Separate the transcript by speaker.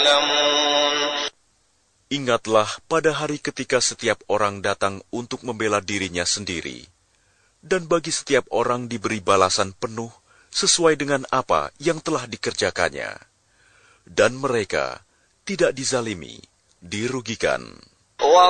Speaker 1: Ingatlah pada hari ketika setiap orang datang untuk membela dirinya sendiri, dan bagi setiap orang diberi balasan penuh sesuai dengan apa yang telah dikerjakannya. Dan mereka tidak dizalimi, dirugikan.